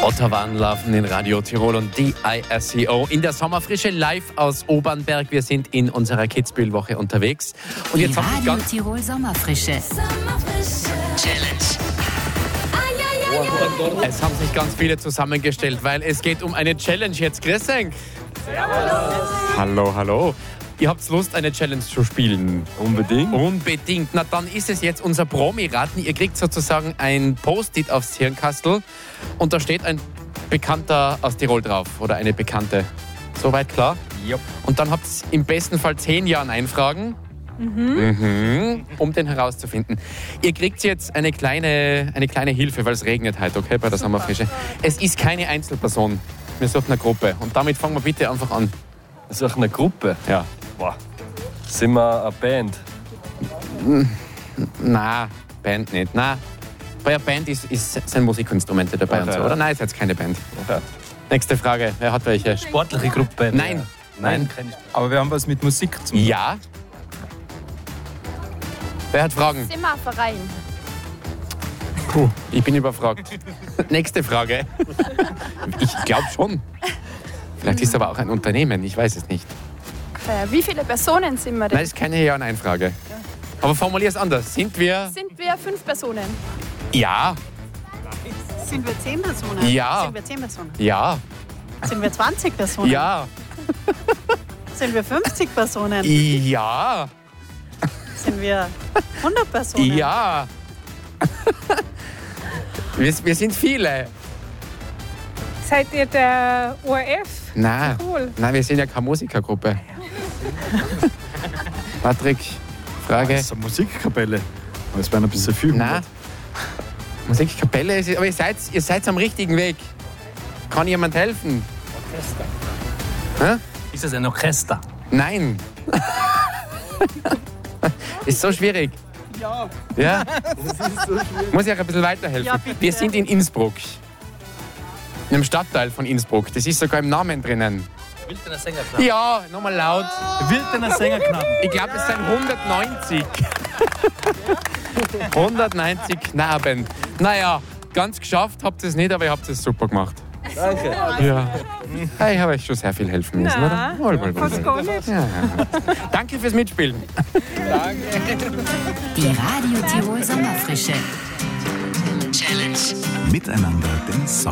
Ottawa laufen in Radio Tirol und die ISCO in der Sommerfrische live aus Obernberg. Wir sind in unserer Kitzbühel-Woche unterwegs. Und jetzt haben Radio Tirol Sommerfrische. Challenge. Es haben sich ganz viele zusammengestellt, weil es geht um eine Challenge jetzt. Grüß euch. Hallo, hallo. Ihr habt Lust, eine Challenge zu spielen? Unbedingt. Unbedingt. Na, dann ist es jetzt unser Promi-Raten. Ihr kriegt sozusagen ein Post-it aufs Hirnkastel und da steht ein Bekannter aus Tirol drauf oder eine Bekannte. Soweit klar? Ja. Und dann habt ihr im besten Fall 10 Ja-Nein-Fragen, um den herauszufinden. Ihr kriegt jetzt eine kleine Hilfe, weil es regnet heute, okay, bei der Sommerfrische. Es ist keine Einzelperson. Wir suchen eine Gruppe. Und damit fangen wir bitte einfach an. Das ist auch eine Gruppe. Ja. Boah. Sind wir eine Band? Na, Band nicht. Na, bei einer Band sind Musikinstrumente dabei Okay. und so, oder? Nein, ist jetzt keine Band. Okay. Nächste Frage. Wer hat welche? Sportliche Gruppe. Nein. Nein. Kenn ich. Aber wir haben was mit Musik zu tun. Ja. Wer hat Fragen? Sind wir ein Verein? Puh, ich bin überfragt. Nächste Frage. Ich glaube schon. Vielleicht ist es aber auch ein Unternehmen, ich weiß es nicht. Wie viele Personen sind wir denn? Nein, das ist keine Ja- und Nein-Frage. Aber formulier es anders. Sind wir... Sind wir 5 Personen? Ja. Sind wir 10 Personen? Ja. Sind wir 10 Personen? Ja. Sind wir 20 Personen? Ja. Sind wir 50 Personen? Ja. Sind wir 100 Personen? Ja. Wir sind viele. Seid ihr der ORF? Nein. Cool. Nein, wir sind ja keine Musikergruppe. Patrick, Frage. Das ist eine Musikkapelle. Aber es wären ein bisschen viel. Nein. Musikkapelle, aber ihr seid am richtigen Weg. Kann jemand helfen? Hä? Ist das ein Orchester? Nein. Ist so schwierig. Ja. Ja? Muss ich euch ein bisschen weiterhelfen? Ja, bitte. Wir sind in Innsbruck. In einem Stadtteil von Innsbruck. Das ist sogar im Namen drinnen. Wildener Sängerknaben. Ja, nochmal laut. Wildener Sängerknaben. Ich glaube, es sind 190. 190 Knaben. Naja, ganz geschafft habt ihr es nicht, aber ihr habt es super gemacht. Danke. Ja. Ich habe euch schon sehr viel helfen müssen, Ja, oder? Wohl. fast gar nicht. Ja. Danke fürs Mitspielen. Die Radio Tirol Sommerfrische. Challenge. Miteinander den Sommer